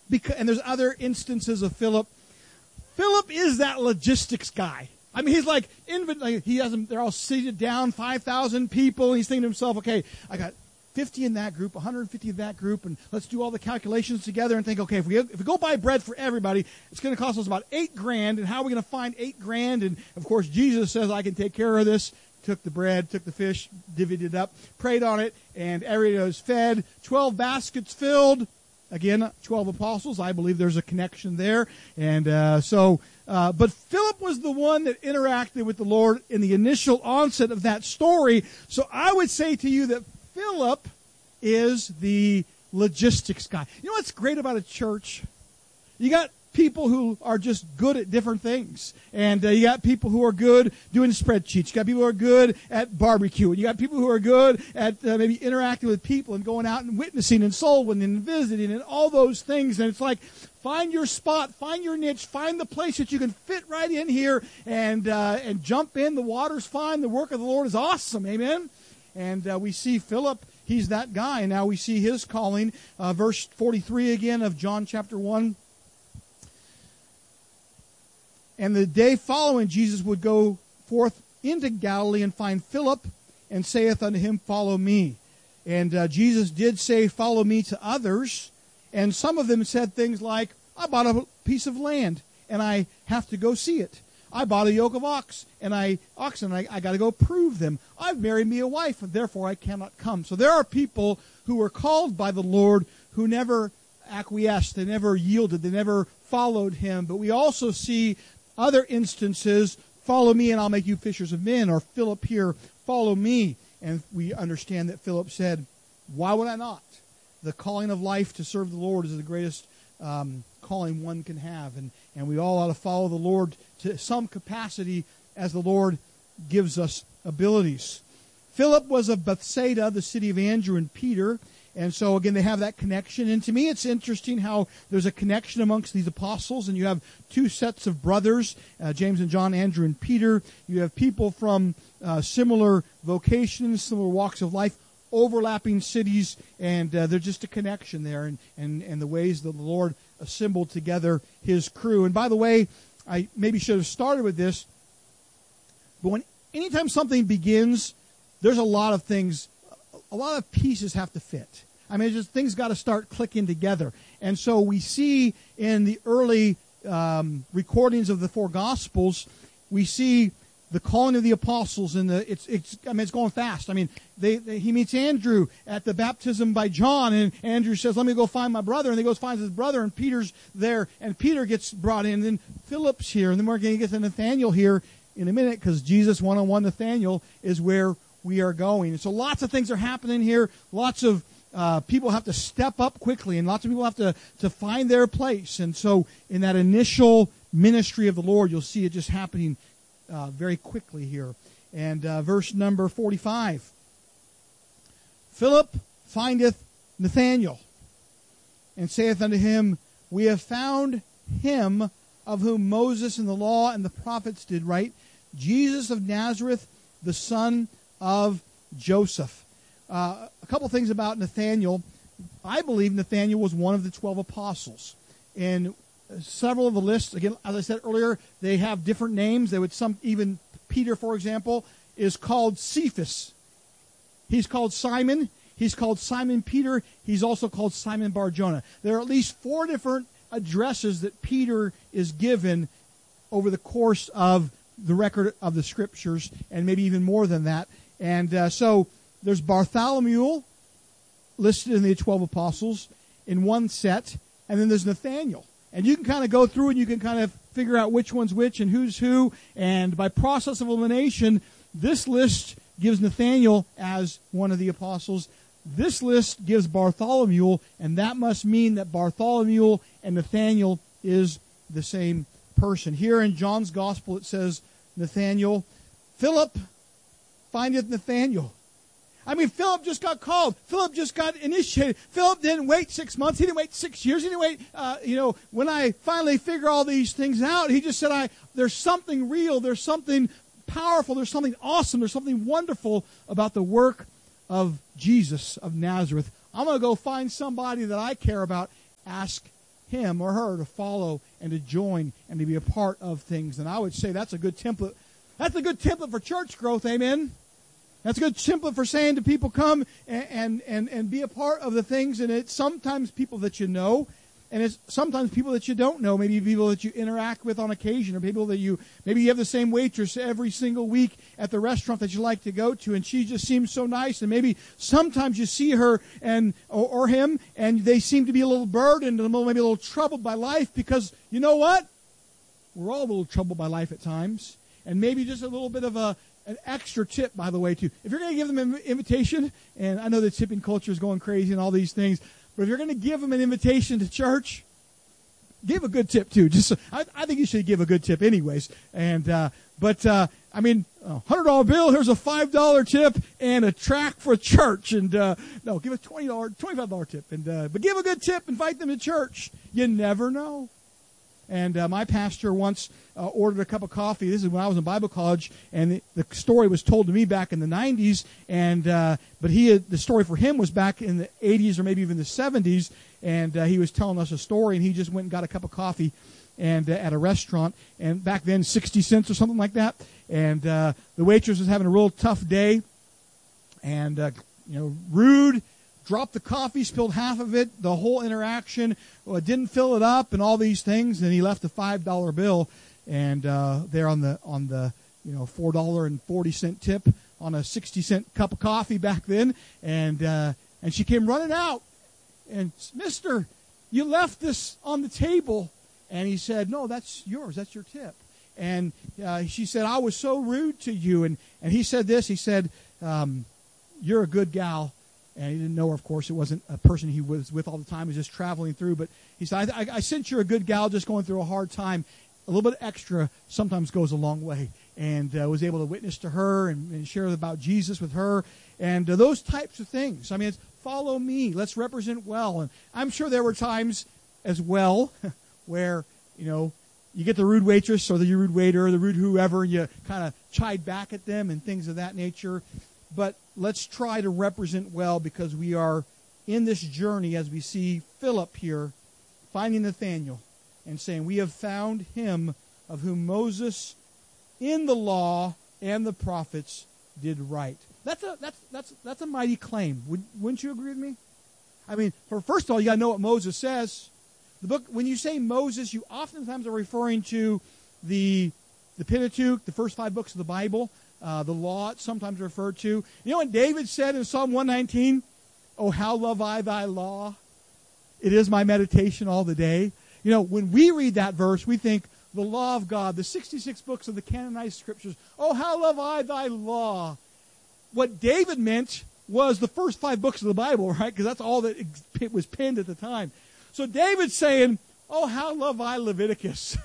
and there's other instances of Philip. Philip is that logistics guy. I mean, he's like he has them. They're all seated down, 5,000 people, and he's thinking to himself, "Okay, I got 50 in that group, 150 in that group, and let's do all the calculations together and think, okay, if we go buy bread for everybody, it's going to cost us about $8,000, and how are we going to find $8,000?" And of course, Jesus says, "I can take care of this." Took the bread, took the fish, divvied it up, prayed on it, and everybody was fed. 12 baskets filled. Again, 12 apostles. I believe there's a connection there. And but Philip was the one that interacted with the Lord in the initial onset of that story. So I would say to you that Philip is the logistics guy. You know what's great about a church? You got people who are just good at different things. And you got people who are good doing spreadsheets. You got people who are good at barbecue. You got people who are good at maybe interacting with people and going out and witnessing and soul winning and visiting and all those things. And it's like, find your spot, find your niche, find the place that you can fit right in here and jump in. The water's fine. The work of the Lord is awesome. Amen? And we see Philip, he's that guy. Now we see his calling. Verse 43 again of John chapter 1. And the day following, Jesus would go forth into Galilee and find Philip, and saith unto him, "Follow me." And Jesus did say, "Follow me," to others. And some of them said things like, "I bought a piece of land, and I have to go see it. I bought a yoke of oxen, and I got to go prove them. I've married me a wife, and therefore I cannot come." So there are people who were called by the Lord who never acquiesced. They never yielded. They never followed him. But we also see other instances, "Follow me and I'll make you fishers of men," or Philip here, "Follow me." And we understand that Philip said, "Why would I not?" The calling of life to serve the Lord is the greatest calling one can have. And we all ought to follow the Lord to some capacity as the Lord gives us abilities. Philip was of Bethsaida, the city of Andrew and Peter. And so, again, they have that connection. And to me, it's interesting how there's a connection amongst these apostles. And you have two sets of brothers, James and John, Andrew and Peter. You have people from similar vocations, similar walks of life, overlapping cities. And there's just a connection there and the ways that the Lord assembled together his crew. And by the way, I maybe should have started with this. But anytime something begins, there's a lot of things, a lot of pieces have to fit. I mean, just things got to start clicking together. And so we see in the early recordings of the four Gospels, we see the calling of the apostles, and it's going fast. I mean, he meets Andrew at the baptism by John, and Andrew says, "Let me go find my brother," and he goes finds his brother, and Peter's there, and Peter gets brought in, and then Philip's here, and then we're going to get to Nathaniel here in a minute, because Jesus one-on-one Nathaniel is where we are going. And so lots of things are happening here. Lots of people have to step up quickly, and lots of people have to find their place. And so in that initial ministry of the Lord, you'll see it just happening very quickly here. And verse number 45. Philip findeth Nathanael, and saith unto him, "We have found him of whom Moses and the law and the prophets did write, Jesus of Nazareth, the son of Joseph." A couple things about Nathanael. I believe Nathanael was one of the 12 apostles. And several of the lists, again, as I said earlier, they have different names. Even Peter, for example, is called Cephas. He's called Simon. He's called Simon Peter. He's also called Simon Bar-Jonah. There are at least 4 different addresses that Peter is given over the course of the record of the Scriptures, and maybe even more than that. And so there's Bartholomew listed in the 12 apostles in one set, and then there's Nathanael. And you can kind of go through and you can kind of figure out which one's which and who's who. And by process of elimination, this list gives Nathanael as one of the apostles. This list gives Bartholomew, and that must mean that Bartholomew and Nathanael is the same person. Here in John's Gospel it says Nathanael. Philip findeth Nathanael. I mean, Philip just got called. Philip just got initiated. Philip didn't wait 6 months. He didn't wait 6 years. He didn't wait, when I finally figure all these things out, he just said, there's something real, there's something powerful, there's something awesome, there's something wonderful about the work of Jesus of Nazareth. I'm going to go find somebody that I care about, ask him or her to follow and to join and to be a part of things. And I would say that's a good template. That's a good template for church growth, amen? That's a good template for saying to people, come and be a part of the things. And it's sometimes people that you know, and it's sometimes people that you don't know, maybe people that you interact with on occasion, or people that maybe you have the same waitress every single week at the restaurant that you like to go to, and she just seems so nice, and maybe sometimes you see her or him, and they seem to be a little burdened, and maybe a little troubled by life, because you know what? We're all a little troubled by life at times, and maybe just a little bit of an extra tip, by the way, too. If you're going to give them an invitation, and I know the tipping culture is going crazy and all these things, but if you're going to give them an invitation to church, give a good tip too. I think you should give a good tip anyways. And I mean, $100 bill. Here's a $5 tip and a tract for church. And no, give a $25 tip. And but give a good tip. Invite them to church. You never know. And my pastor once ordered a cup of coffee. This is when I was in Bible college, and the story was told to me back in the 90s. And but the story for him was back in the 80s or maybe even the 70s. And he was telling us a story, and he just went and got a cup of coffee and at a restaurant. And back then, 60 cents or something like that. And the waitress was having a real tough day, and rude. Dropped the coffee, spilled half of it, the whole interaction, didn't fill it up, and all these things. And he left a $5 bill, and there on the $4.40 tip on a 60-cent cup of coffee back then. And she came running out, and Mister, you left this on the table. And he said, no, that's yours. That's your tip. And she said, I was so rude to you. And he said this. He said, you're a good gal. And he didn't know her, of course. It wasn't a person he was with all the time. He was just traveling through. But he said, I sense you're a good gal just going through a hard time. A little bit extra sometimes goes a long way. And was able to witness to her and share about Jesus with her. And those types of things. I mean, it's follow me. Let's represent well. And I'm sure there were times as well where, you get the rude waitress or the rude waiter or the rude whoever, and you kind of chide back at them and things of that nature. But let's try to represent well, because we are in this journey as we see Philip here finding Nathanael and saying, we have found him of whom Moses in the law and the prophets did write. That's a mighty claim. Wouldn't you agree with me? I mean, first of all, you got to know what Moses says. The book, when you say Moses, you oftentimes are referring to the Pentateuch, the first 5 books of the Bible. The law, it's sometimes referred to. You know what David said in Psalm 119? Oh, how love I thy law. It is my meditation all the day. When we read that verse, we think the law of God, the 66 books of the canonized scriptures. Oh, how love I thy law. What David meant was the first 5 books of the Bible, right? Because that's all that it was penned at the time. So David's saying, oh, how love I Leviticus.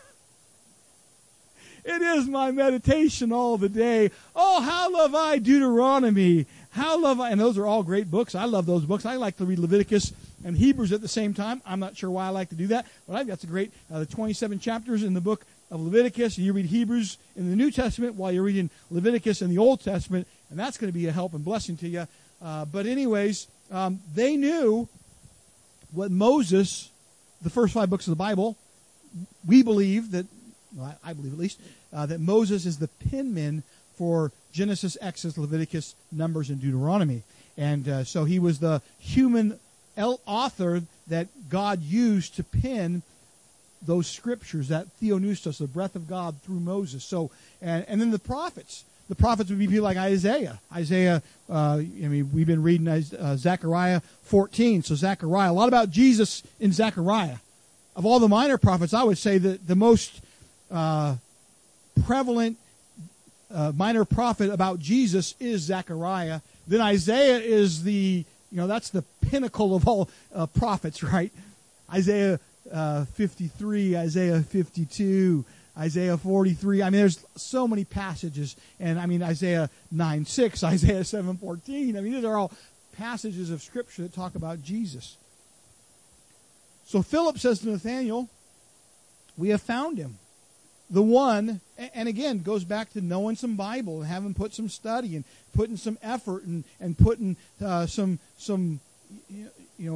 It is my meditation all the day. Oh, how love I Deuteronomy. How love I, and those are all great books. I love those books. I like to read Leviticus and Hebrews at the same time. I'm not sure why I like to do that, but I've got the great, the 27 chapters in the book of Leviticus. You read Hebrews in the New Testament while you're reading Leviticus in the Old Testament, and that's going to be a help and blessing to you. But anyways, they knew what Moses, the first 5 books of the Bible, we believe that, well, I believe at least, that Moses is the penman for Genesis, Exodus, Leviticus, Numbers, and Deuteronomy. And so he was the human author that God used to pen those scriptures, that theonoustos, the breath of God through Moses. So, and then the prophets. The prophets would be people like Isaiah. We've been reading Zechariah 14. So Zechariah, a lot about Jesus in Zechariah. Of all the minor prophets, I would say that the most prevalent minor prophet about Jesus is Zechariah. Then Isaiah is that's the pinnacle of all prophets, right? Isaiah 53, Isaiah 52, Isaiah 43. I mean, there's so many passages. And I mean, Isaiah 9:6, Isaiah 7:14. I mean, these are all passages of Scripture that talk about Jesus. So Philip says to Nathanael, we have found him. The one, and again, goes back to knowing some Bible and having put some study and putting some effort and putting some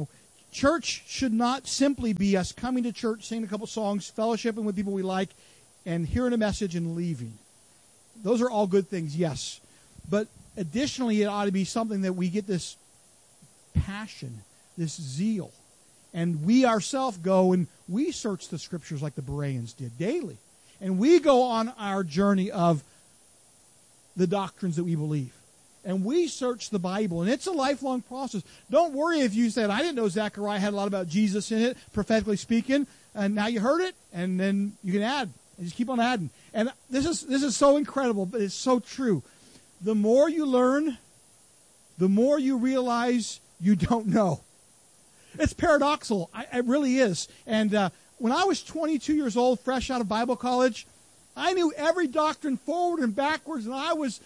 church should not simply be us coming to church, singing a couple songs, fellowshipping with people we like, and hearing a message and leaving. Those are all good things, yes. But additionally, it ought to be something that we get this passion, this zeal. And we ourselves go and we search the Scriptures like the Bereans did daily. And we go on our journey of the doctrines that we believe. And we search the Bible. And it's a lifelong process. Don't worry if you said, I didn't know Zechariah had a lot about Jesus in it, prophetically speaking. And now you heard it, and then you can add. And just keep on adding. And this is so incredible, but it's so true. The more you learn, the more you realize you don't know. It's paradoxical. It really is. And when I was 22 years old, fresh out of Bible college, I knew every doctrine forward and backwards, and I was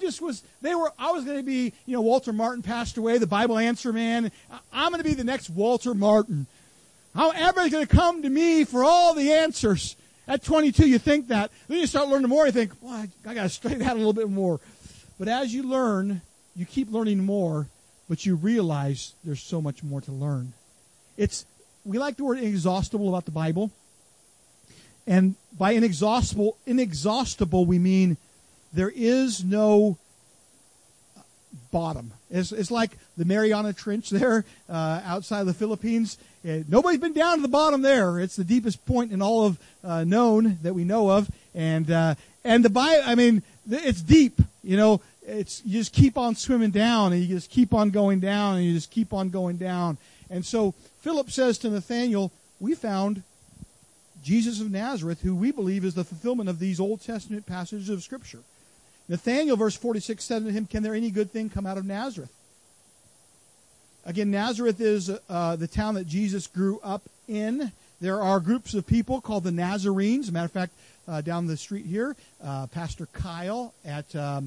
going to be, Walter Martin passed away, the Bible answer man. I'm going to be the next Walter Martin. How everybody's going to come to me for all the answers. At 22, you think that. Then you start learning more, you think, well, I got to study that a little bit more. But as you learn, you keep learning more, but you realize there's so much more to learn. We like the word inexhaustible about the Bible. And by inexhaustible we mean there is no bottom. It's like the Mariana Trench there outside of the Philippines. Nobody's been down to the bottom there. It's the deepest point in all of known that we know of. And the Bible, it's deep. You just keep on swimming down, and you just keep on going down, and you just keep on going down. And so Philip says to Nathanael, we found Jesus of Nazareth, who we believe is the fulfillment of these Old Testament passages of Scripture. Nathanael, verse 46, said to him, can there any good thing come out of Nazareth? Again, Nazareth is the town that Jesus grew up in. There are groups of people called the Nazarenes. As a matter of fact, down the street here, Pastor Kyle at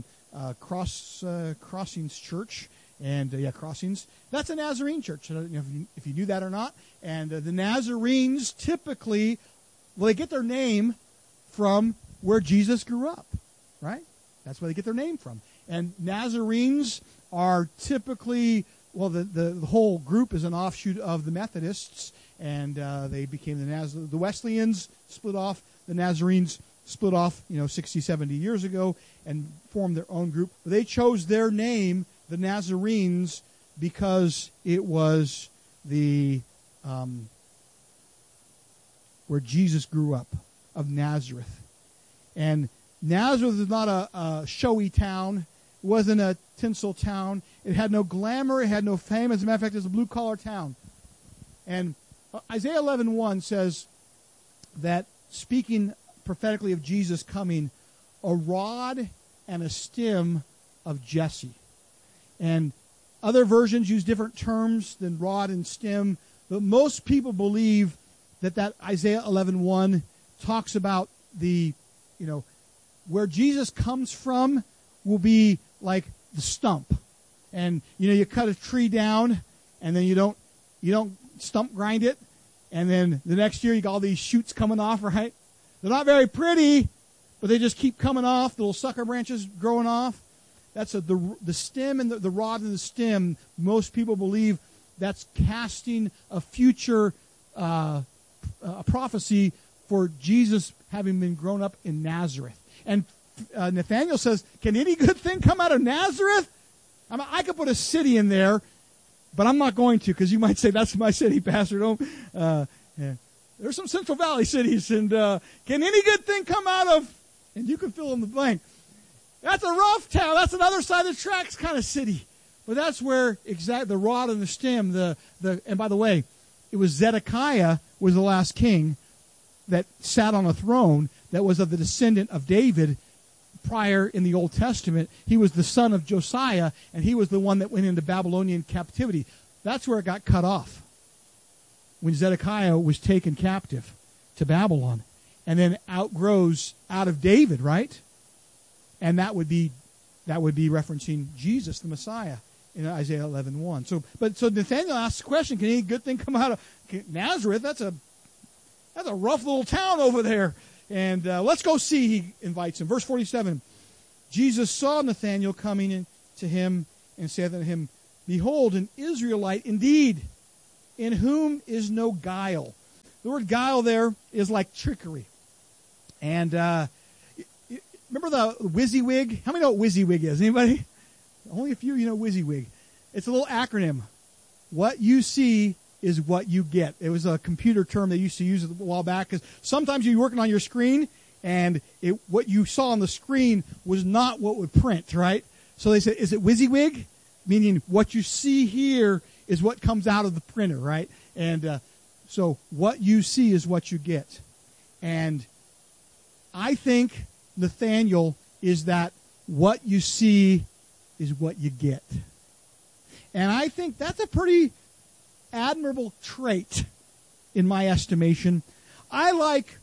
Crossings Church, and Crossings, that's a Nazarene church. I don't know if you knew that or not. And the Nazarenes typically, they get their name from where Jesus grew up, right? That's where they get their name from. And Nazarenes are typically, the whole group is an offshoot of the Methodists, and they became the Wesleyans split off, the Nazarenes split off, 60, 70 years ago, and formed their own group. They chose their name, the Nazarenes, because it was where Jesus grew up, of Nazareth. And Nazareth is not a showy town. It wasn't a tinsel town. It had no glamour. It had no fame. As a matter of fact, it's a blue-collar town. And Isaiah 11:1 says that, speaking prophetically of Jesus coming, a rod and a stem of Jesse. And other versions use different terms than rod and stem, but most people believe that Isaiah 11:1 talks about where Jesus comes from will be like the stump. And you cut a tree down, and then you don't stump grind it, and then the next year you got all these shoots coming off, right? They're not very pretty, but they just keep coming off, the little sucker branches growing off. That's the stem and the rod and the stem. Most people believe that's casting a future a prophecy for Jesus having been grown up in Nazareth. And Nathanael says, can any good thing come out of Nazareth? I could put a city in there, but I'm not going to, because you might say, that's my city, Pastor. There's some Central Valley cities, and can any good thing come out of, and you can fill in the blank. That's a rough town. That's another side of the tracks kind of city. But that's where the rod and the stem, and by the way, it was Zedekiah was the last king that sat on a throne that was of the descendant of David prior in the Old Testament. He was the son of Josiah, and he was the one that went into Babylonian captivity. That's where it got cut off, when Zedekiah was taken captive to Babylon, and then outgrows out of David, right? And that would be referencing Jesus, the Messiah, in Isaiah 11:1. So Nathanael asks the question: can any good thing come out of Nazareth? That's a rough little town over there. And let's go see. He invites him. Verse 47. Jesus saw Nathanael coming in to him and said unto him, behold, an Israelite indeed, in whom is no guile. The word guile there is like trickery. And remember the WYSIWYG? How many know what WYSIWYG is? Anybody? Only a few, WYSIWYG. It's a little acronym. What you see is what you get. It was a computer term they used to use a while back, because sometimes you're working on your screen and what you saw on the screen was not what would print, right? So they said, is it WYSIWYG? Meaning what you see here is what comes out of the printer, right? And so what you see is what you get. And I think Nathaniel is that what you see is what you get. And I think that's a pretty admirable trait in my estimation. I like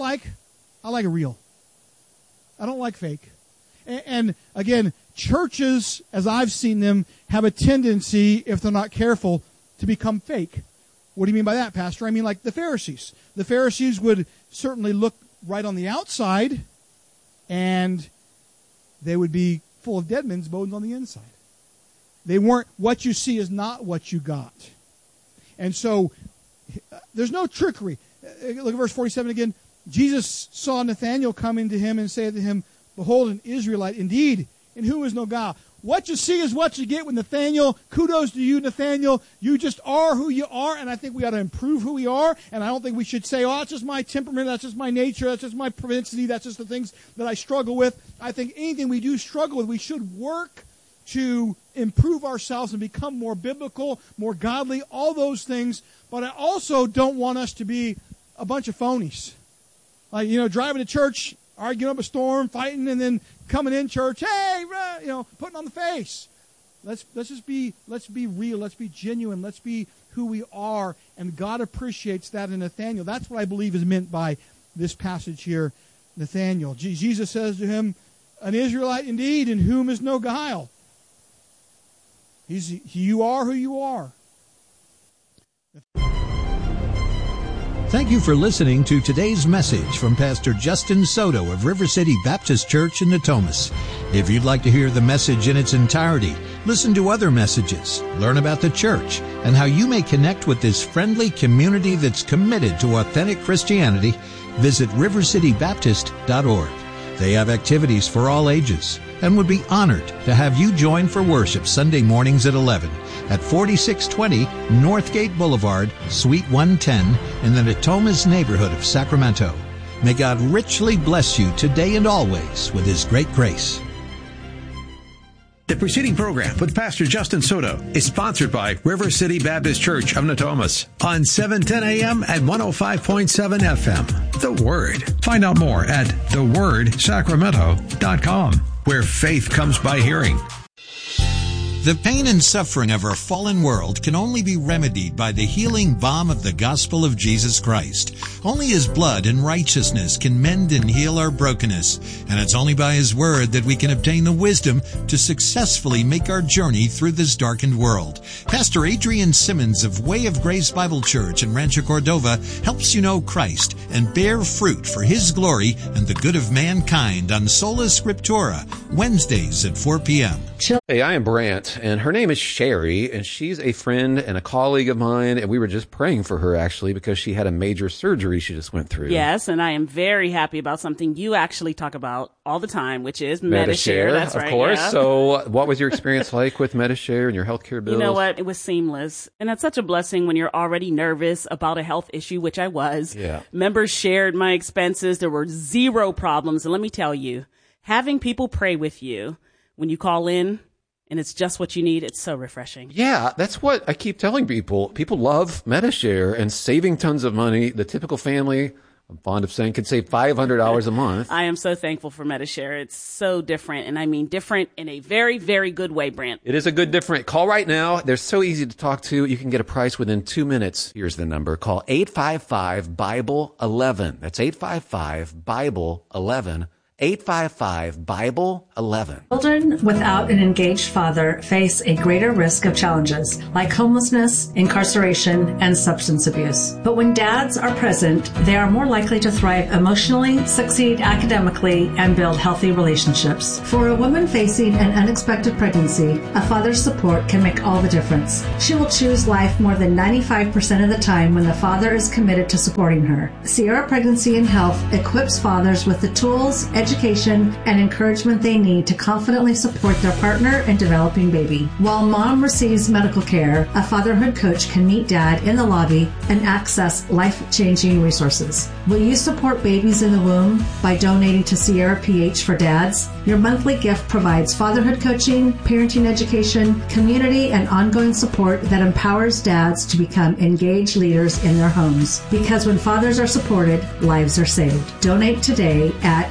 a real. I don't like fake. And again, churches, as I've seen them, have a tendency, if they're not careful, to become fake. What do you mean by that, Pastor? I mean like the Pharisees. The Pharisees would certainly look right on the outside, and they would be full of dead men's bones on the inside. They weren't, what you see is not what you got. And so there's no trickery. Look at verse 47 again. Jesus saw Nathanael coming to him and said to him, behold, an Israelite, indeed, in whom is no guile. What you see is what you get with Nathanael. Kudos to you, Nathanael. You just are who you are, and I think we ought to improve who we are. And I don't think we should say, oh, that's just my temperament, that's just my nature, that's just my propensity, that's just the things that I struggle with. I think anything we do struggle with, we should work to improve ourselves and become more biblical, more godly, all those things. But I also don't want us to be a bunch of phonies. Like, driving to church, arguing up a storm, fighting, and then coming in church, hey, putting on the face. Let's be real. Let's be genuine. Let's be who we are. And God appreciates that in Nathanael. That's what I believe is meant by this passage here, Nathanael. Jesus says to him, an Israelite indeed, in whom is no guile. You are who you are. Thank you for listening to today's message from Pastor Justin Soto of River City Baptist Church in Natomas. If you'd like to hear the message in its entirety, listen to other messages, learn about the church, and how you may connect with this friendly community that's committed to authentic Christianity, visit rivercitybaptist.org. They have activities for all ages and would be honored to have you join for worship Sunday mornings at 11 at 4620 Northgate Boulevard, Suite 110 in the Natomas neighborhood of Sacramento. May God richly bless you today and always with His great grace. The preceding program with Pastor Justin Soto is sponsored by River City Baptist Church of Natomas on 710 AM and 105.7 FM. The Word. Find out more at thewordsacramento.com, where faith comes by hearing. The pain and suffering of our fallen world can only be remedied by the healing balm of the gospel of Jesus Christ. Only His blood and righteousness can mend and heal our brokenness, and it's only by His word that we can obtain the wisdom to successfully make our journey through this darkened world. Pastor Adrian Simmons of Way of Grace Bible Church in Rancho Cordova helps you know Christ and bear fruit for His glory and the good of mankind on Sola Scriptura, Wednesdays at 4 p.m. Hey, I am Brant, and her name is Sherry, and she's a friend and a colleague of mine, and we were just praying for her, actually, because she had a major surgery she just went through. Yes, and I am very happy about something you actually talk about all the time, which is Medi-Share. That's right, of course. Yeah. So what was your experience like with Medi-Share and your healthcare bills? You know what? It was seamless. And it's such a blessing when you're already nervous about a health issue, which I was. Yeah. Members shared my expenses. There were zero problems. And let me tell you, having people pray with you when you call in, and it's just what you need, it's so refreshing. Yeah, that's what I keep telling people. People love Medi-Share and saving tons of money. The typical family, I'm fond of saying, could save $500 a month. I am so thankful for Medi-Share. It's so different, and I mean different in a very, very good way, Brent. It is a good different. Call right now. They're so easy to talk to. You can get a price within 2 minutes. Here's the number. Call 855-BIBLE-11. That's 855-BIBLE-11. 855-BIBLE-11. Children without an engaged father face a greater risk of challenges like homelessness, incarceration, and substance abuse. But when dads are present, they are more likely to thrive emotionally, succeed academically, and build healthy relationships. For a woman facing an unexpected pregnancy, a father's support can make all the difference. She will choose life more than 95% of the time when the father is committed to supporting her. Sierra Pregnancy and Health equips fathers with the tools, education, and encouragement they need to confidently support their partner in developing baby. While mom receives medical care, a fatherhood coach can meet dad in the lobby and access life-changing resources. Will you support babies in the womb by donating to Sierra PH for Dads? Your monthly gift provides fatherhood coaching, parenting education, community, and ongoing support that empowers dads to become engaged leaders in their homes. Because when fathers are supported, lives are saved. Donate today at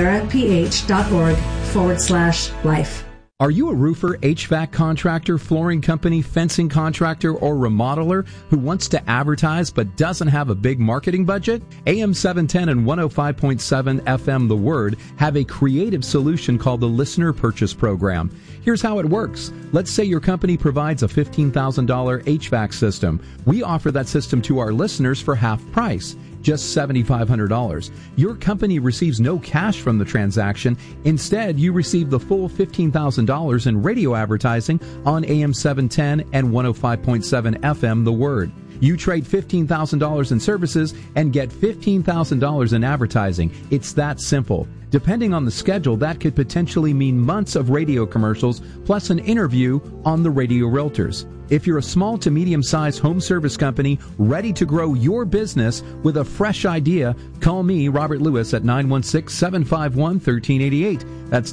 sierraph.org/life. Are you a roofer, HVAC contractor, flooring company, fencing contractor, or remodeler who wants to advertise but doesn't have a big marketing budget? AM 710 and 105.7 FM The Word have a creative solution called the Listener Purchase Program. Here's how it works. Let's say your company provides a $15,000 HVAC system. We offer that system to our listeners for half price, just $7,500. Your company receives no cash from the transaction. Instead, you receive the full $15,000 in radio advertising on AM 710 and 105.7 FM The Word. You trade $15,000 in services and get $15,000 in advertising. It's that simple. Depending on the schedule, that could potentially mean months of radio commercials plus an interview on the Radio Realtors. If you're a small to medium-sized home service company ready to grow your business with a fresh idea, call me, Robert Lewis, at 916-751-1388. That's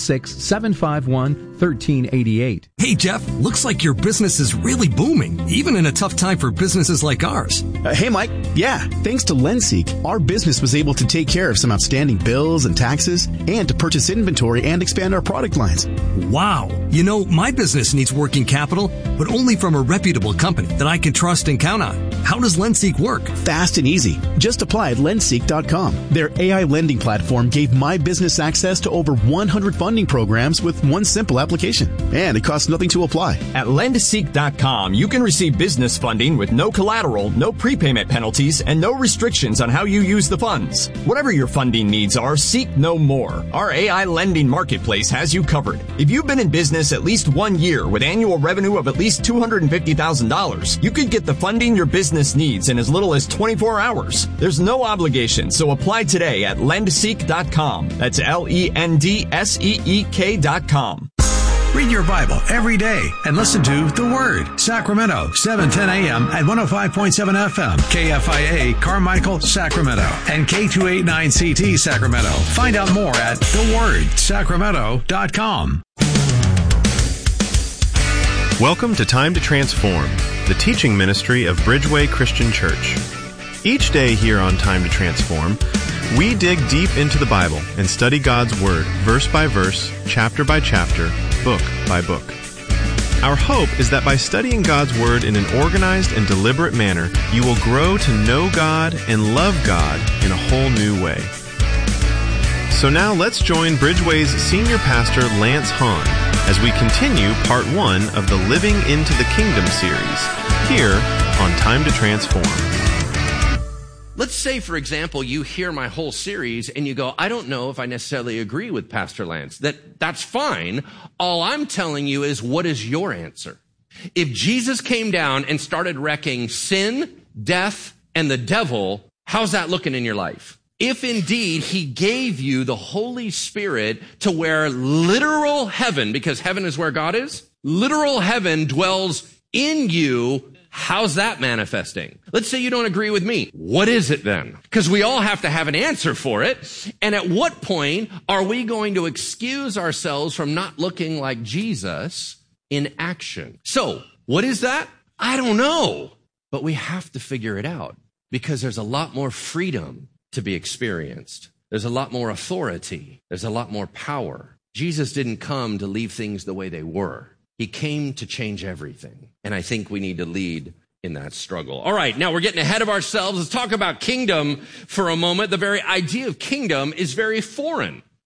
916-751-1388. Hey, Jeff, looks like your business is really booming, even in a tough time for businesses like ours. Hey, Mike. Yeah, thanks to LendSeek, our business was able to take care of some outstanding bills and taxes and to purchase inventory and expand our product lines. Wow. You know, my business needs working capital, but only from a reputable company that I can trust and count on. How does LendSeek work? Fast and easy. Just apply at lendseek.com. Their AI lending platform gave my business access to over 100 funding programs with one simple application. And it costs nothing to apply. At lendseek.com, you can receive business funding with no collateral, no prepayment penalties, and no restrictions on how you use the funds. Whatever your funding needs are, seek no more. Our AI lending marketplace has you covered. If you've been in business at least 1 year with annual revenue of at least $250,000, you could get the funding your business needs in as little as 24 hours. There's no obligation, so apply today at lendseek.com. That's LENDSEEK.com. Read your Bible every day and listen to The Word. Sacramento, 710 AM at 105.7 FM. KFIA, Carmichael, Sacramento. And K289CT, Sacramento. Find out more at thewordsacramento.com. Welcome to Time to Transform, the teaching ministry of Bridgeway Christian Church. Each day here on Time to Transform, we dig deep into the Bible and study God's Word, verse by verse, chapter by chapter, book by book. Our hope is that by studying God's Word in an organized and deliberate manner, you will grow to know God and love God in a whole new way. So now let's join Bridgeway's senior pastor, Lance Hahn, as we continue part 1 of the Living into the Kingdom series, here on Time to Transform. Let's say, for example, you hear my whole series and you go, I don't know if I necessarily agree with Pastor Lance. That's fine. All I'm telling you is, what is your answer? If Jesus came down and started wrecking sin, death, and the devil, how's that looking in your life? If indeed he gave you the Holy Spirit to where literal heaven, because heaven is where God is, literal heaven dwells in you, how's that manifesting? Let's say you don't agree with me. What is it then? Because we all have to have an answer for it. And at what point are we going to excuse ourselves from not looking like Jesus in action? So, what is that? I don't know. But we have to figure it out because there's a lot more freedom to be experienced. There's a lot more authority. There's a lot more power. Jesus didn't come to leave things the way they were. He came to change everything. And I think we need to lead in that struggle. All right, now we're getting ahead of ourselves. Let's talk about kingdom for a moment. The very idea of kingdom is very foreign.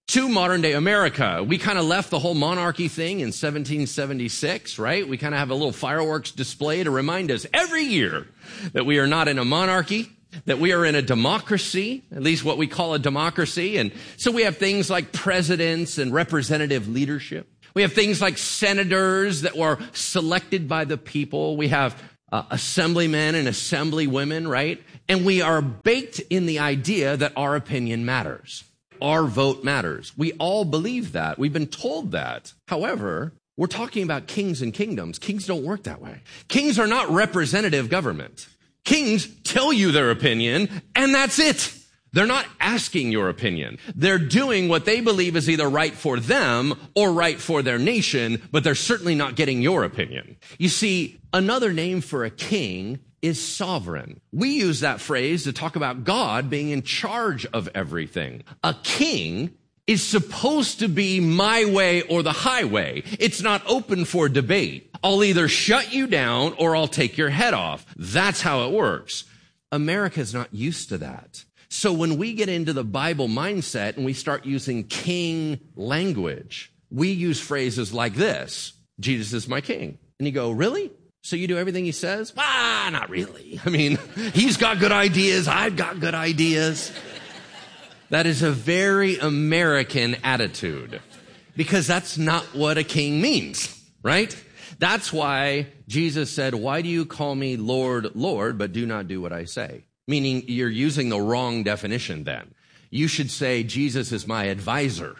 to modern day America. We kind of left the whole monarchy thing in 1776, right? We kind of have a little fireworks display to remind us every year that we are not in a monarchy, that we are in a democracy, at least what we call a democracy. And so we have things like presidents and representative leadership. We have things like senators that were selected by the people. We have assemblymen and assemblywomen, right? And we are baked in the idea that our opinion matters. Our vote matters. We all believe that. We've been told that. However, we're talking about kings and kingdoms. Kings don't work that way. Kings are not representative government. Kings tell you their opinion, and that's it. They're not asking your opinion. They're doing what they believe is either right for them or right for their nation, but they're certainly not getting your opinion. You see, another name for a king is sovereign. We use that phrase to talk about God being in charge of everything. A king is supposed to be my way or the highway. It's not open for debate. I'll either shut you down or I'll take your head off. That's how it works. America's not used to that. So when we get into the Bible mindset and we start using king language, we use phrases like this: Jesus is my king. And you go, really? So you do everything he says? Not really. I mean, he's got good ideas. I've got good ideas. That is a very American attitude, because that's not what a king means, right? That's why Jesus said, why do you call me Lord, Lord, but do not do what I say? Meaning you're using the wrong definition then. You should say, Jesus is my advisor,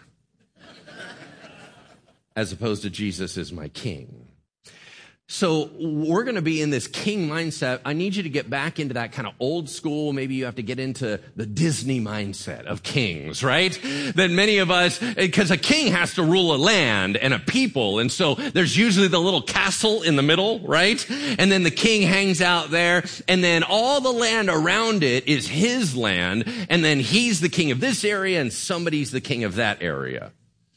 as opposed to Jesus is my king. So we're going to be in this king mindset. I need you to get back into that kind of old school. Maybe you have to get into the Disney mindset of kings, right? That many of us, because a king has to rule a land and a people. And so there's usually the little castle in the middle, right? And then the king hangs out there, and then all the land around it is his land. And then he's the king of this area and somebody's the king of that area.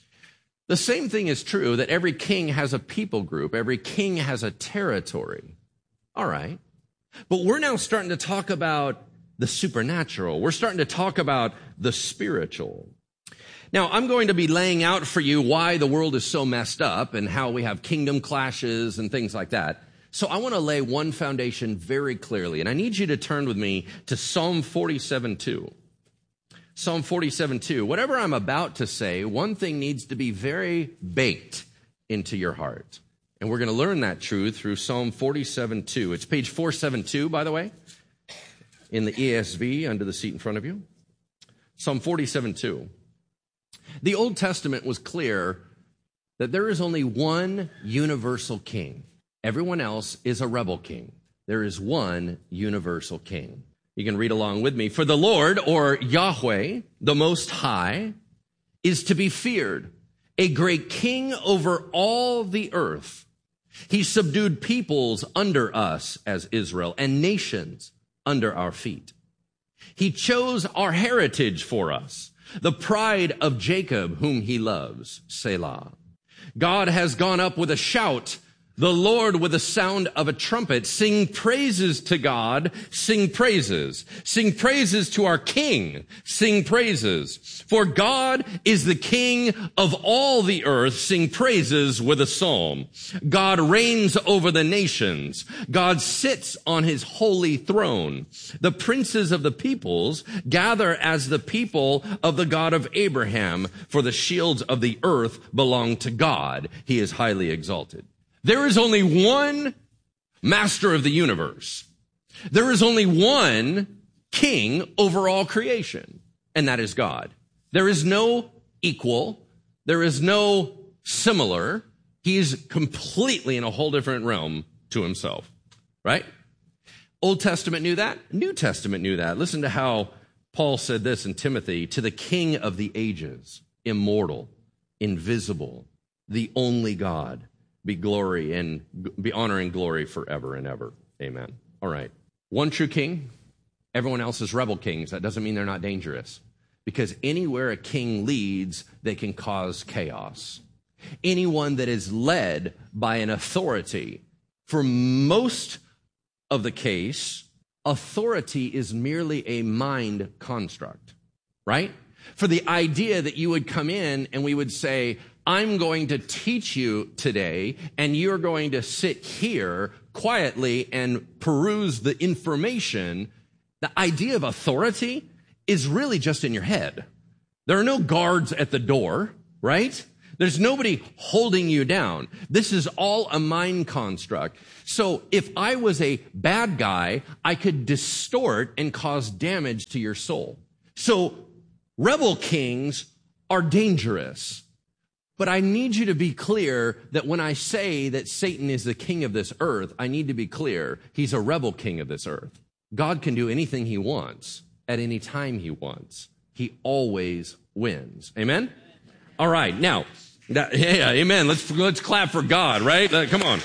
The same thing is true that every king has a people group. Every king has a territory. All right. But we're now starting to talk about the supernatural. We're starting to talk about the spiritual. Now, I'm going to be laying out for you why the world is so messed up and how we have kingdom clashes and things like that. So I want to lay one foundation very clearly, and I need you to turn with me to Psalm 47:2. Psalm 47:2. Whatever I'm about to say, one thing needs to be very baked into your heart. And we're going to learn that truth through Psalm 47:2. It's page 472, by the way, in the ESV under the seat in front of you. Psalm 47:2. The Old Testament was clear that there is only one universal king. Everyone else is a rebel king. There is one universal king. You can read along with me. For the Lord, or Yahweh, the Most High, is to be feared, a great king over all the earth. He subdued peoples under us as Israel, and nations under our feet. He chose our heritage for us, the pride of Jacob, whom he loves, Selah. God has gone up with a shout, the Lord with the sound of a trumpet. Sing praises to God. Sing praises. Sing praises to our King. Sing praises. For God is the King of all the earth. Sing praises with a psalm. God reigns over the nations. God sits on his holy throne. The princes of the peoples gather as the people of the God of Abraham. For the shields of the earth belong to God. He is highly exalted. There is only one master of the universe. There is only one king over all creation, and that is God. There is no equal. There is no similar. He's completely in a whole different realm to himself, right? Old Testament knew that. New Testament knew that. Listen to how Paul said this in Timothy: to the King of the ages, immortal, invisible, the only God, be glory and be honor and glory forever and ever. Amen. All right. One true king. Everyone else is rebel kings. That doesn't mean they're not dangerous, because anywhere a king leads, they can cause chaos. Anyone that is led by an authority, for most of the case, authority is merely a mind construct, right? for the idea that you would come in and we would say, I'm going to teach you today, and you're going to sit here quietly and peruse the information. The idea of authority is really just in your head. There are no guards at the door, right? There's nobody holding you down. This is all a mind construct. So if I was a bad guy, I could distort and cause damage to your soul. So rebel kings are dangerous. But I need you to be clear that when I say that Satan is the king of this earth, I need to be clear, he's a rebel king of this earth. God can do anything he wants at any time he wants. He always wins. Amen? All right. Now, amen. Let's clap for God, right? Come on.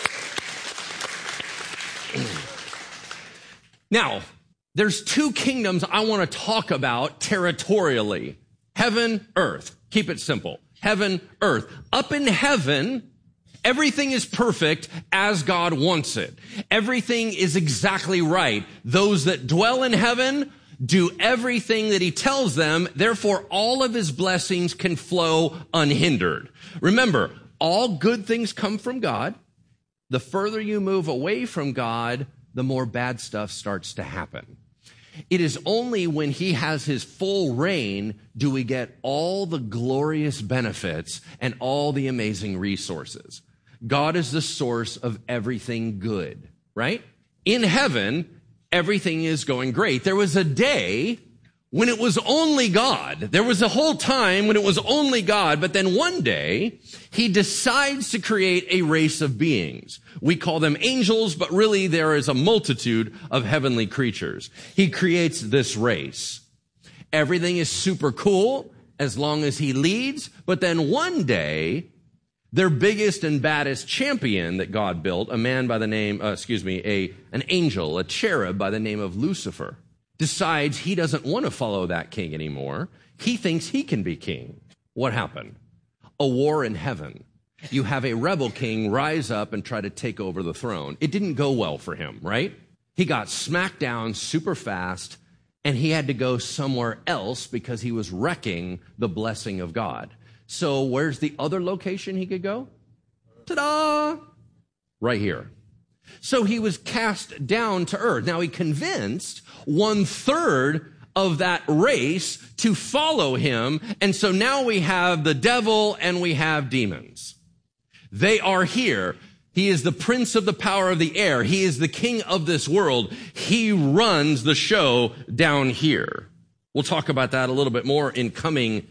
Now, there's two kingdoms I want to talk about territorially. Heaven, earth. Keep it simple. Heaven, earth. Up in heaven, everything is perfect as God wants it. Everything is exactly right. Those that dwell in heaven do everything that he tells them. Therefore, all of his blessings can flow unhindered. Remember, all good things come from God. The further you move away from God, the more bad stuff starts to happen. It is only when he has his full reign do we get all the glorious benefits and all the amazing resources. God is the source of everything good, right? In heaven, everything is going great. There was a day when it was only God. There was a whole time when it was only God, but then one day he decides to create a race of beings. We call them angels, but really there is a multitude of heavenly creatures. He creates this race. Everything is super cool as long as he leads, but then one day their biggest and baddest champion that God built, a man by the name, an angel, a cherub by the name of Lucifer, decides he doesn't want to follow that king anymore. He thinks he can be king. What happened? A war in heaven. You have a rebel king rise up and try to take over the throne. It didn't go well for him, right? He got smacked down super fast, and he had to go somewhere else because he was wrecking the blessing of God. So where's the other location he could go? Ta-da! Right here. So he was cast down to earth. Now he convinced 1/3 of that race to follow him. And so now we have the devil and we have demons. They are here. He is the prince of the power of the air. He is the king of this world. He runs the show down here. We'll talk about that a little bit more in coming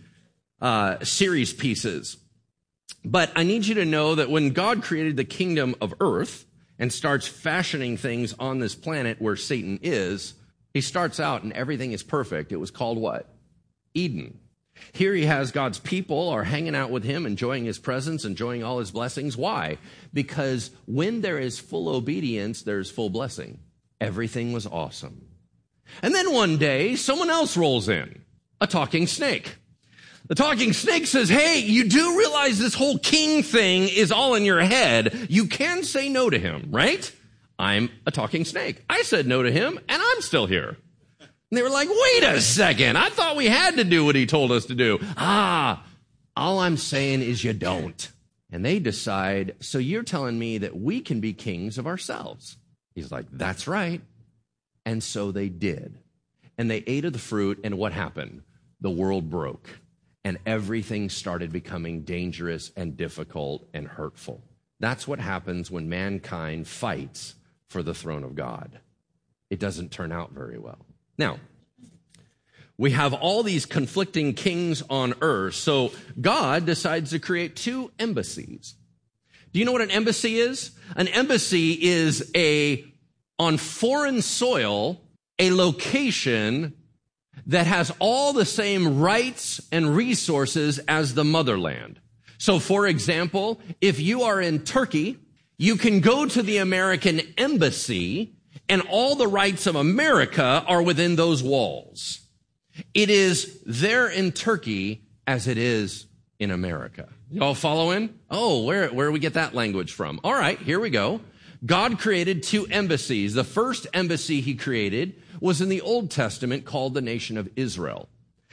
series pieces. But I need you to know that when God created the kingdom of earth and starts fashioning things on this planet where Satan is, he starts out and everything is perfect. It was called what? Eden. Here he has God's people are hanging out with him, enjoying his presence, enjoying all his blessings. Why? Because when there is full obedience, there's full blessing. Everything was awesome. And then one day, someone else rolls in, a talking snake. The talking snake says, hey, you do realize this whole king thing is all in your head. You can say no to him, right? I'm a talking snake. I said no to him, and I'm still here. And they were like, wait a second. I thought we had to do what he told us to do. All I'm saying is you don't. And they decide, so you're telling me that we can be kings of ourselves. He's like, that's right. And so they did. And they ate of the fruit, and what happened? The world broke. And everything started becoming dangerous and difficult and hurtful. That's what happens when mankind fights for the throne of God. It doesn't turn out very well. Now, we have all these conflicting kings on earth, so God decides to create two embassies. Do you know what an embassy is? An embassy is on foreign soil, a location that has all the same rights and resources as the motherland. So, for example, if you are in Turkey, you can go to the American embassy and all the rights of America are within those walls. It is there in Turkey as it is in America. Y'all following? Oh, where do we get that language from? All right, here we go. God created two embassies. The first embassy he created was in the Old Testament called the nation of Israel.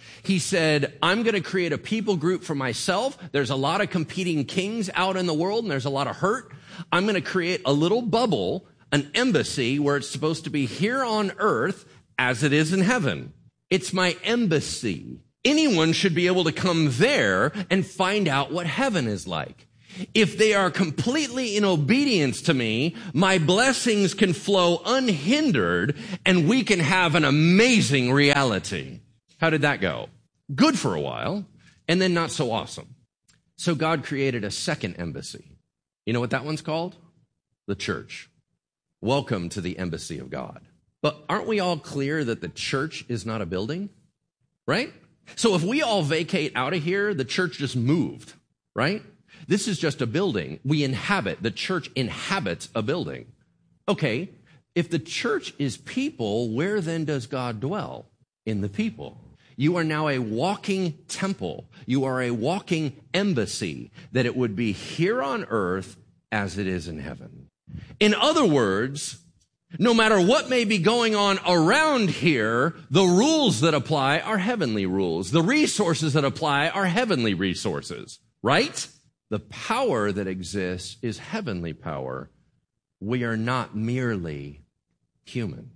He said, I'm going to create a people group for myself. There's a lot of competing kings out in the world, and there's a lot of hurt. I'm going to create a little bubble, an embassy, where it's supposed to be here on earth as it is in heaven. It's my embassy. Anyone should be able to come there and find out what heaven is like. If they are completely in obedience to me, my blessings can flow unhindered, and we can have an amazing reality. How did that go? Good for a while, and then not so awesome. So God created a second embassy. You know what that one's called? The church. Welcome to the embassy of God. But aren't we all clear that the church is not a building? Right? So if we all vacate out of here, the church just moved, right? This is just a building. We inhabit. The church inhabits a building. Okay, if the church is people, where then does God dwell? In the people. You are now a walking temple. You are a walking embassy, that it would be here on earth as it is in heaven. In other words, no matter what may be going on around here, the rules that apply are heavenly rules. The resources that apply are heavenly resources, right? The power that exists is heavenly power. We are not merely human.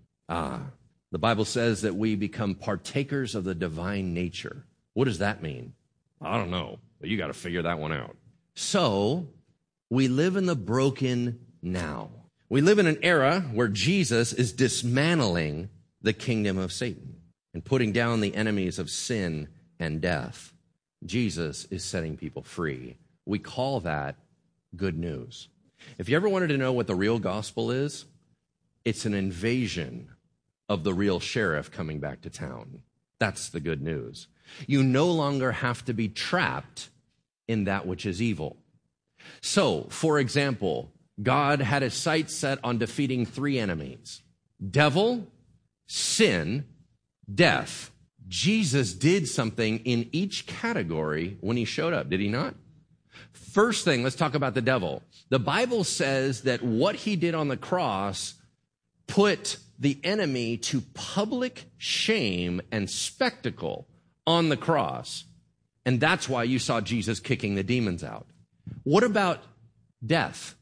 The Bible says that we become partakers of the divine nature. What does that mean? I don't know, but you got to figure that one out. So, we live in the broken now. We live in an era where Jesus is dismantling the kingdom of Satan and putting down the enemies of sin and death. Jesus is setting people free. We call that good news. If you ever wanted to know what the real gospel is, it's an invasion of the real sheriff coming back to town. That's the good news. You no longer have to be trapped in that which is evil. So, for example, God had his sights set on defeating 3 enemies: devil, sin, death. Jesus did something in each category when he showed up, did he not? First thing, let's talk about the devil. The Bible says that what he did on the cross put the enemy to public shame and spectacle on the cross. And that's why you saw Jesus kicking the demons out. What about death?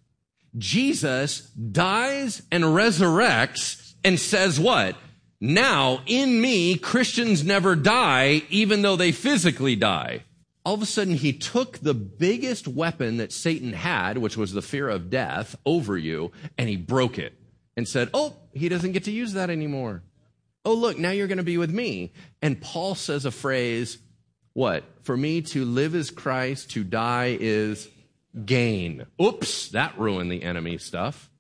Jesus dies and resurrects and says what? Now, in me, Christians never die, even though they physically die. All of a sudden, he took the biggest weapon that Satan had, which was the fear of death, over you, and he broke it and said, oh, he doesn't get to use that anymore. Oh, look, now you're going to be with me. And Paul says a phrase, what? For me to live is Christ, to die is gain. Oops, that ruined the enemy stuff.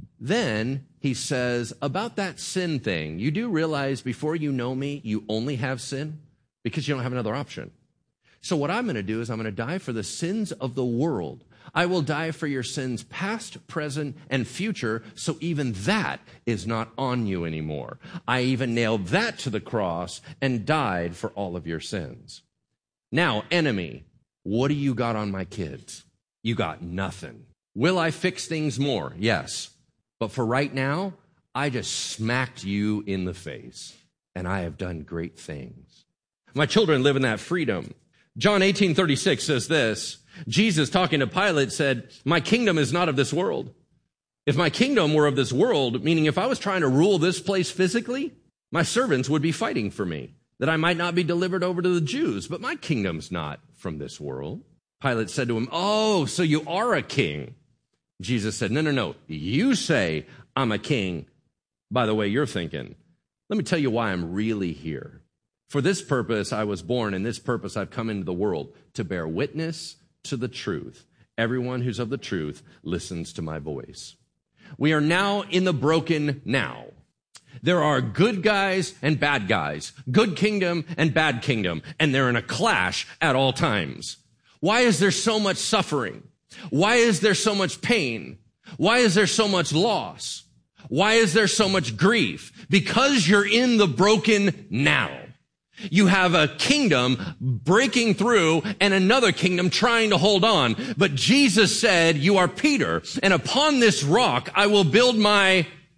Then he says about that sin thing, you do realize before you know me, you only have sin because you don't have another option. So what I'm going to do is I'm going to die for the sins of the world. I will die for your sins past, present, and future, so even that is not on you anymore. I even nailed that to the cross and died for all of your sins. Now, enemy, what do you got on my kids? You got nothing. Will I fix things more? Yes. But for right now, I just smacked you in the face, and I have done great things. My children live in that freedom. John 18:36 says this. Jesus, talking to Pilate, said, my kingdom is not of this world. If my kingdom were of this world, meaning if I was trying to rule this place physically, my servants would be fighting for me, that I might not be delivered over to the Jews. But my kingdom's not from this world. Pilate said to him, oh, so you are a king. Jesus said, no. You say I'm a king by the way you're thinking. Let me tell you why I'm really here. For this purpose I was born, and this purpose I've come into the world, to bear witness to the truth. Everyone who's of the truth listens to my voice. We are now in the broken now. There are good guys and bad guys, good kingdom and bad kingdom, and they're in a clash at all times. Why is there so much suffering? Why is there so much pain? Why is there so much loss? Why is there so much grief? Because you're in the broken now. You have a kingdom breaking through and another kingdom trying to hold on. But Jesus said, you are Peter, and upon this rock I will build my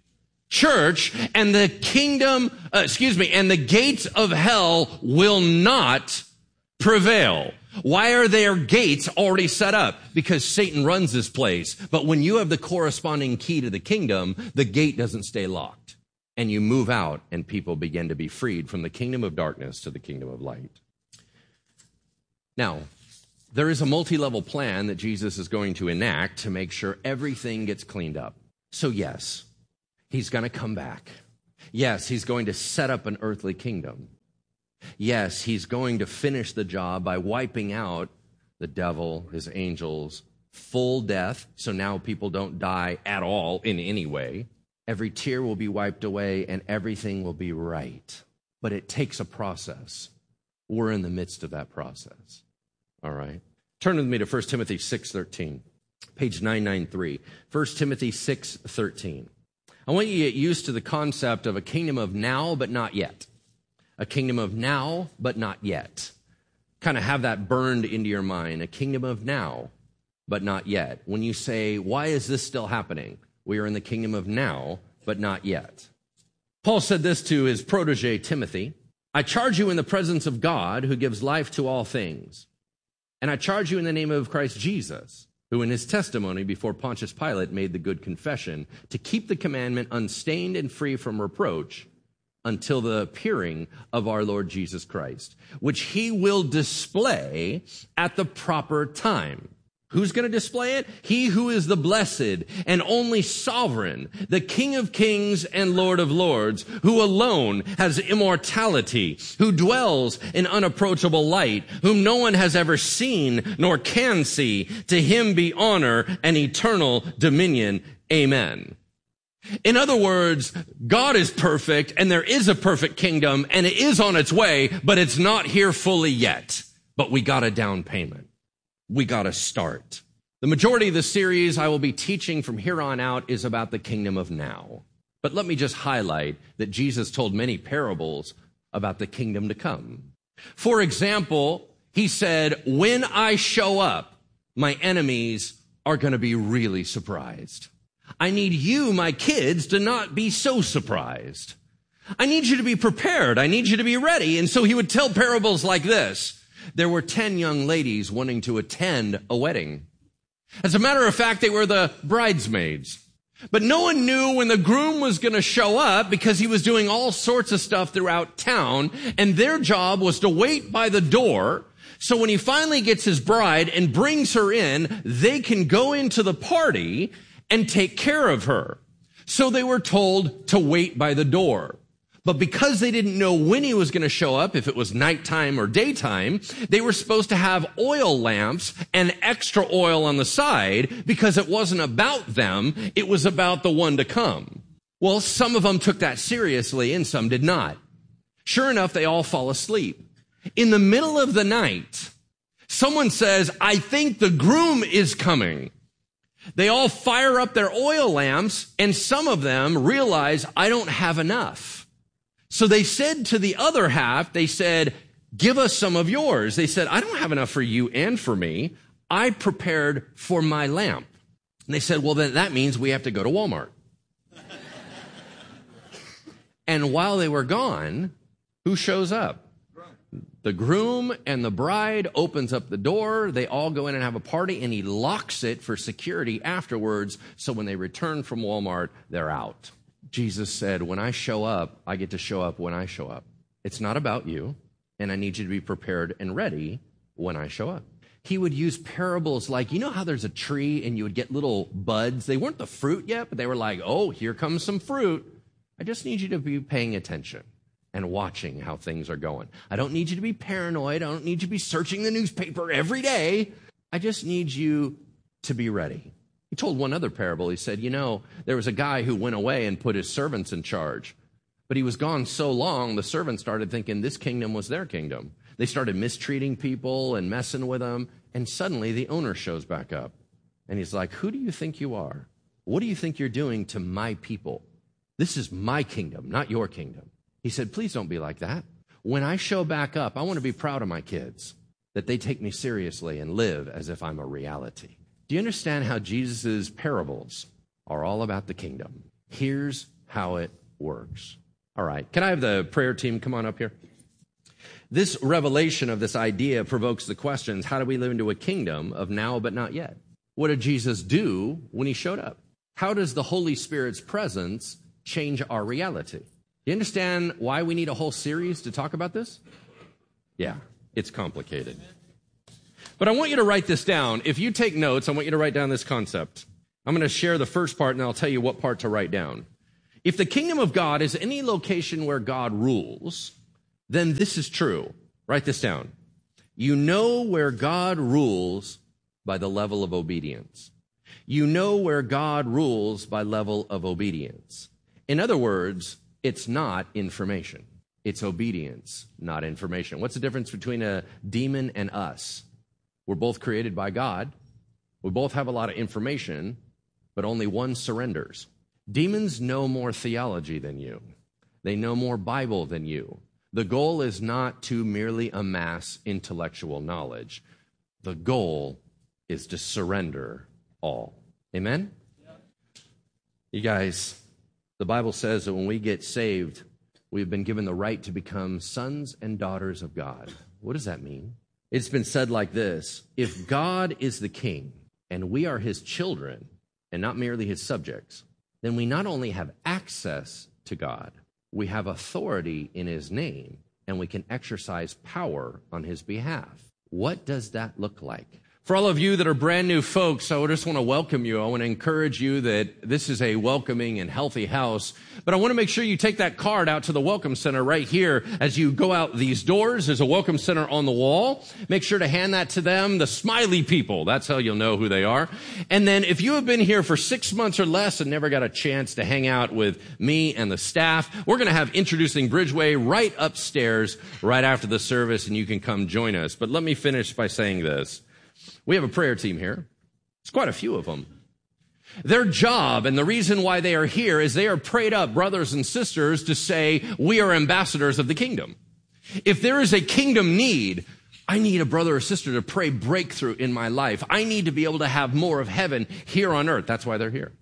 church, and the and the gates of hell will not prevail. Why are their gates already set up? Because Satan runs this place. But when you have the corresponding key to the kingdom, the gate doesn't stay locked. And you move out, and people begin to be freed from the kingdom of darkness to the kingdom of light. Now, there is a multi-level plan that Jesus is going to enact to make sure everything gets cleaned up. So yes, he's going to come back. Yes, he's going to set up an earthly kingdom. Yes, he's going to finish the job by wiping out the devil, his angels, full death, so now people don't die at all in any way. Every tear will be wiped away and everything will be right. But it takes a process. We're in the midst of that process. All right? Turn with me to 1 Timothy 6:13, page 993. 1 Timothy 6:13. I want you to get used to the concept of a kingdom of now but not yet. A kingdom of now, but not yet. Kind of have that burned into your mind. A kingdom of now, but not yet. When you say, why is this still happening? We are in the kingdom of now, but not yet. Paul said this to his protege, Timothy. I charge you in the presence of God, who gives life to all things. And I charge you in the name of Christ Jesus, who in his testimony before Pontius Pilate made the good confession, to keep the commandment unstained and free from reproach, until the appearing of our Lord Jesus Christ, which he will display at the proper time. Who's going to display it? He who is the blessed and only sovereign, the King of kings and Lord of lords, who alone has immortality, who dwells in unapproachable light, whom no one has ever seen nor can see. To him be honor and eternal dominion. Amen. In other words, God is perfect and there is a perfect kingdom and it is on its way, but it's not here fully yet. But we got a down payment. We got to start. The majority of the series I will be teaching from here on out is about the kingdom of now. But let me just highlight that Jesus told many parables about the kingdom to come. For example, he said, when I show up, my enemies are going to be really surprised. I need you, my kids, to not be so surprised. I need you to be prepared. I need you to be ready. And so he would tell parables like this. There were 10 young ladies wanting to attend a wedding. As a matter of fact, they were the bridesmaids. But no one knew when the groom was going to show up because he was doing all sorts of stuff throughout town, and their job was to wait by the door. So when he finally gets his bride and brings her in, they can go into the party and take care of her. So they were told to wait by the door. But because they didn't know when he was going to show up, if it was nighttime or daytime, they were supposed to have oil lamps and extra oil on the side because it wasn't about them, it was about the one to come. Well, some of them took that seriously and some did not. Sure enough, they all fall asleep. In the middle of the night, someone says, I think the groom is coming. They all fire up their oil lamps, and some of them realize, I don't have enough. So they said to the other half, they said, give us some of yours. They said, I don't have enough for you and for me. I prepared for my lamp. And they said, well, then that means we have to go to Walmart. And while they were gone, who shows up? The groom and the bride opens up the door. They all go in and have a party, and he locks it for security afterwards. So when they return from Walmart, they're out. Jesus said, when I show up, I get to show up when I show up. It's not about you, and I need you to be prepared and ready when I show up. He would use parables like, you know how there's a tree and you would get little buds? They weren't the fruit yet, but they were like, oh, here comes some fruit. I just need you to be paying attention and watching how things are going. I don't need you to be paranoid. I don't need you to be searching the newspaper every day. I just need you to be ready. He told one other parable. He said, you know, there was a guy who went away and put his servants in charge. But he was gone so long, the servants started thinking this kingdom was their kingdom. They started mistreating people and messing with them. And suddenly the owner shows back up. And he's like, who do you think you are? What do you think you're doing to my people? This is my kingdom, not your kingdom. He said, please don't be like that. When I show back up, I want to be proud of my kids, that they take me seriously and live as if I'm a reality. Do you understand how Jesus' parables are all about the kingdom? Here's how it works. All right. Can I have the prayer team come on up here? This revelation of this idea provokes the questions, how do we live into a kingdom of now but not yet? What did Jesus do when he showed up? How does the Holy Spirit's presence change our reality? You understand why we need a whole series to talk about this? Yeah, it's complicated. But I want you to write this down. If you take notes, I want you to write down this concept. I'm going to share the first part, and I'll tell you what part to write down. If the kingdom of God is any location where God rules, then this is true. Write this down. You know where God rules by the level of obedience. You know where God rules by level of obedience. In other words, it's not information. It's obedience, not information. What's the difference between a demon and us? We're both created by God. We both have a lot of information, but only one surrenders. Demons know more theology than you. They know more Bible than you. The goal is not to merely amass intellectual knowledge. The goal is to surrender all. Amen? You guys, the Bible says that when we get saved, we've been given the right to become sons and daughters of God. What does that mean? It's been said like this: if God is the king and we are his children and not merely his subjects, then we not only have access to God, we have authority in his name, and we can exercise power on his behalf. What does that look like? For all of you that are brand new folks, I just want to welcome you. I want to encourage you that this is a welcoming and healthy house. But I want to make sure you take that card out to the Welcome Center right here. As you go out these doors, there's a Welcome Center on the wall. Make sure to hand that to them. The smiley people, that's how you'll know who they are. And then if you have been here for 6 months or less and never got a chance to hang out with me and the staff, we're going to have Introducing Bridgeway right upstairs right after the service, and you can come join us. But let me finish by saying this. We have a prayer team here. It's quite a few of them. Their job and the reason why they are here is they are prayed up brothers and sisters to say, we are ambassadors of the kingdom. If there is a kingdom need, I need a brother or sister to pray breakthrough in my life. I need to be able to have more of heaven here on earth. That's why they're here.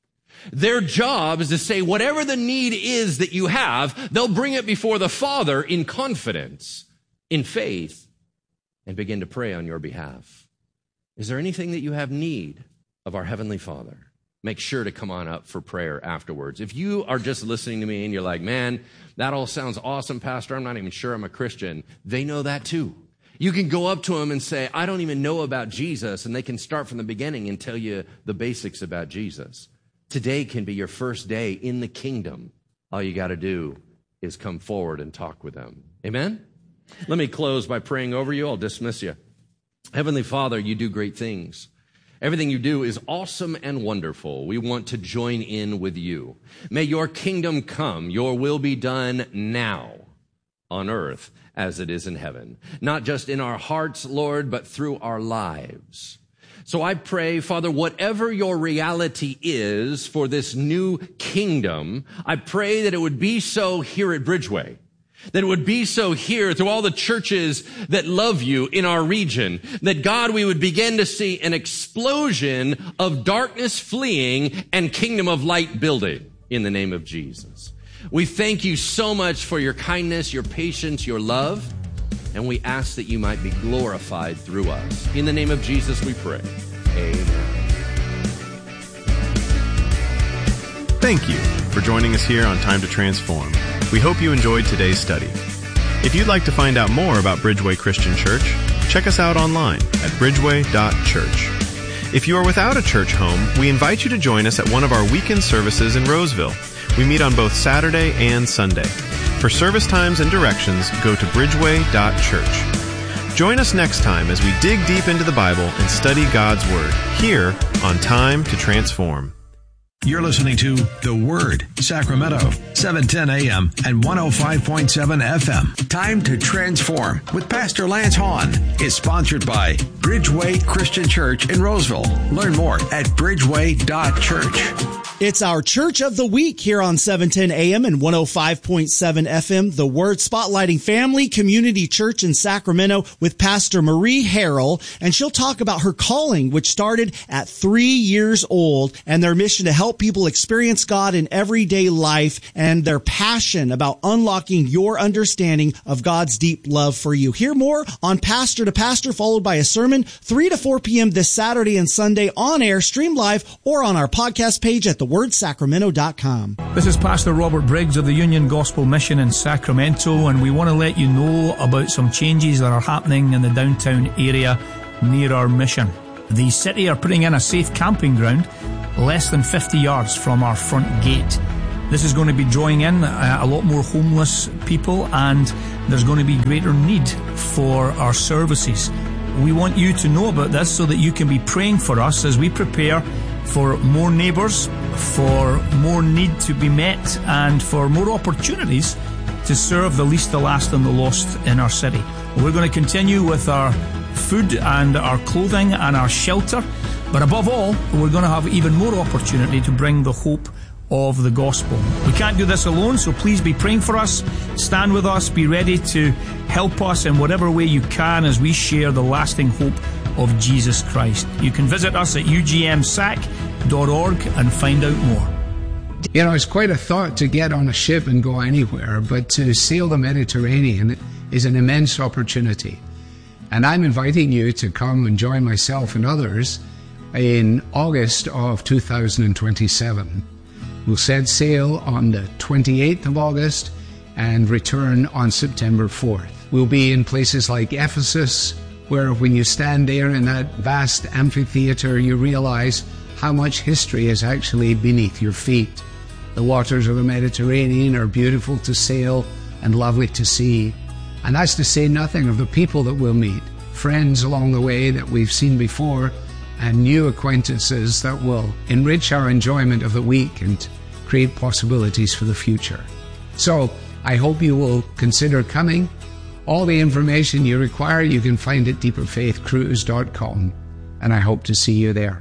Their job is to say, whatever the need is that you have, they'll bring it before the Father in confidence, in faith, and begin to pray on your behalf. Is there anything that you have need of our Heavenly Father? Make sure to come on up for prayer afterwards. If you are just listening to me and you're like, man, that all sounds awesome, Pastor, I'm not even sure I'm a Christian, they know that too. You can go up to them and say, I don't even know about Jesus, and they can start from the beginning and tell you the basics about Jesus. Today can be your first day in the kingdom. All you got to do is come forward and talk with them. Amen? Let me close by praying over you. I'll dismiss you. Heavenly Father, you do great things. Everything you do is awesome and wonderful. We want to join in with you. May your kingdom come, your will be done now on earth as it is in heaven. Not just in our hearts, Lord, but through our lives. So I pray, Father, whatever your reality is for this new kingdom, I pray that it would be so here at Bridgeway. That it would be so here through all the churches that love you in our region. That God, we would begin to see an explosion of darkness fleeing and kingdom of light building in the name of Jesus. We thank you so much for your kindness, your patience, your love. And we ask that you might be glorified through us. In the name of Jesus we pray. Amen. Thank you for joining us here on Time to Transform. We hope you enjoyed today's study. If you'd like to find out more about Bridgeway Christian Church, check us out online at bridgeway.church. If you are without a church home, we invite you to join us at one of our weekend services in Roseville. We meet on both Saturday and Sunday. For service times and directions, go to bridgeway.church. Join us next time as we dig deep into the Bible and study God's Word here on Time to Transform. You're listening to The Word, Sacramento, 710 AM and 105.7 FM. Time to Transform with Pastor Lance Hahn is sponsored by Bridgeway Christian Church in Roseville. Learn more at bridgeway.church. It's our Church of the Week here on 710 AM and 105.7 FM, The Word, spotlighting family community church in Sacramento with Pastor Marie Harrell, and she'll talk about her calling, which started at 3 years old, and their mission to help help people experience God in everyday life, and their passion about unlocking your understanding of God's deep love for you. Hear more on Pastor to Pastor, followed by a sermon, 3 to 4 p.m. this Saturday and Sunday, on air, stream live, or on our podcast page at thewordsacramento.com. This is Pastor Robert Briggs of the Union Gospel Mission in Sacramento, and we want to let you know about some changes that are happening in the downtown area near our mission. The city are putting in a safe camping ground less than 50 yards from our front gate. This is going to be drawing in a lot more homeless people, and there's going to be greater need for our services. We want you to know about this so that you can be praying for us as we prepare for more neighbours, for more need to be met, and for more opportunities to serve the least, the last, and the lost in our city. We're going to continue with our food and our clothing and our shelter, but above all, we're going to have even more opportunity to bring the hope of the gospel. We can't do this alone, so please be praying for us. Stand with us. Be ready to help us in whatever way you can as we share the lasting hope of Jesus Christ. You can visit us at ugmsac.org and find out more. You know, it's quite a thought to get on a ship and go anywhere, but to sail the Mediterranean is an immense opportunity. And I'm inviting you to come and join myself and others in August of 2027. We'll set sail on the 28th of August and return on September 4th. We'll be in places like Ephesus, where when you stand there in that vast amphitheater, you realize how much history is actually beneath your feet. The waters of the Mediterranean are beautiful to sail and lovely to see. And that's to say nothing of the people that we'll meet, friends along the way that we've seen before, and new acquaintances that will enrich our enjoyment of the week and create possibilities for the future. So I hope you will consider coming. All the information you require you can find at deeperfaithcruise.com, and I hope to see you there.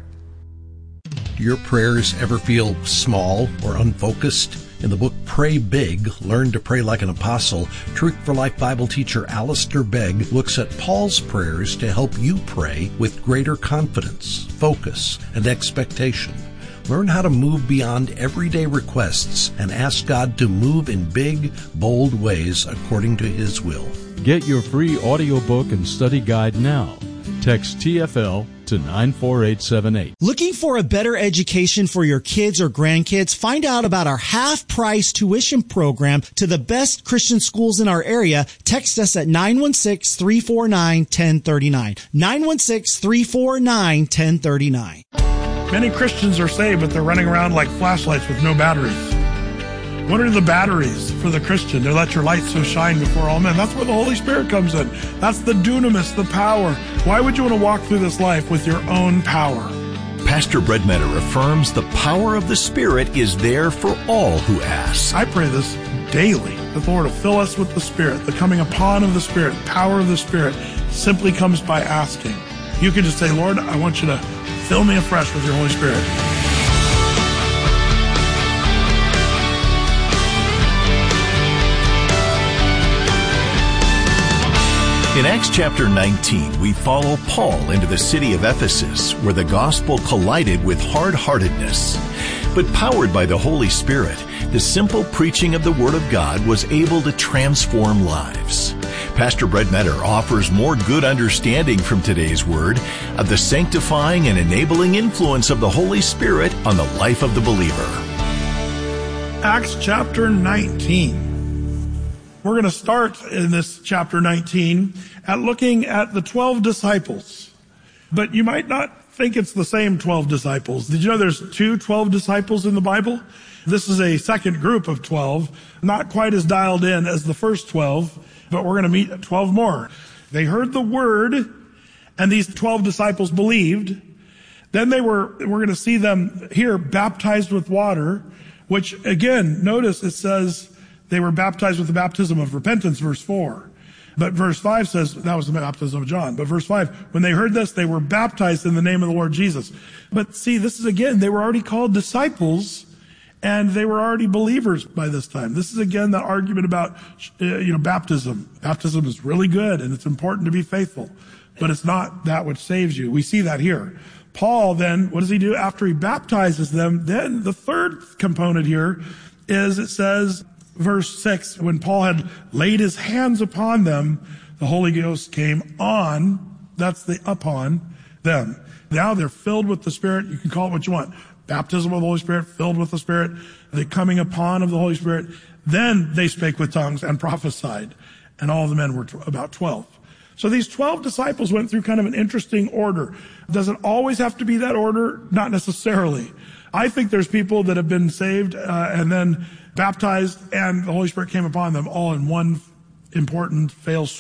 Do your prayers ever feel small or unfocused? In the book Pray Big, Learn to Pray Like an Apostle, Truth for Life Bible teacher Alistair Begg looks at Paul's prayers to help you pray with greater confidence, focus, and expectation. Learn how to move beyond everyday requests and ask God to move in big, bold ways according to His will. Get your free audiobook and study guide now. Text TFL to 94878. Looking for a better education for your kids or grandkids? Find out about our half-price tuition program to the best Christian schools in our area. Text us at 916-349-1039. 916-349-1039. Many Christians are saved, but they're running around like flashlights with no batteries. What are the batteries for the Christian? To let your light so shine before all men. That's where the Holy Spirit comes in. That's the dunamis, the power. Why would you want to walk through this life with your own power? Pastor Breadmeadow affirms the power of the Spirit is there for all who ask. I pray this daily, that the Lord will fill us with the Spirit. The coming upon of the Spirit, power of the Spirit, simply comes by asking. You can just say, Lord, I want you to fill me afresh with your Holy Spirit. In Acts chapter 19, we follow Paul into the city of Ephesus, where the gospel collided with hard-heartedness. But powered by the Holy Spirit, the simple preaching of the Word of God was able to transform lives. Pastor Breadmeadow offers more good understanding from today's Word of the sanctifying and enabling influence of the Holy Spirit on the life of the believer. Acts chapter 19. We're going to start in this chapter 19 at looking at the 12 disciples. But you might not think it's the same 12 disciples. Did you know there's 12 disciples in the Bible? This is a second group of 12, not quite as dialed in as the first 12, but we're going to meet 12 more. They heard the word, and these 12 disciples believed. Then we're going to see them here baptized with water, which again, notice it says, they were baptized with the baptism of repentance, verse 4. But verse 5 says that was the baptism of John. But verse 5, when they heard this, they were baptized in the name of the Lord Jesus. But see, this is again, they were already called disciples, and they were already believers by this time. This is again the argument about, baptism. Baptism is really good, and it's important to be faithful. But it's not that which saves you. We see that here. Paul then, what does he do after he baptizes them? Then the third component here is, it says, verse 6, when Paul had laid his hands upon them, the Holy Ghost came on, that's the upon them. Now they're filled with the Spirit. You can call it what you want. Baptism of the Holy Spirit, filled with the Spirit, the coming upon of the Holy Spirit. Then they spake with tongues and prophesied. And all the men were about 12. So these 12 disciples went through kind of an interesting order. Does it always have to be that order? Not necessarily. I think there's people that have been saved and then baptized, and the Holy Spirit came upon them all in one important fail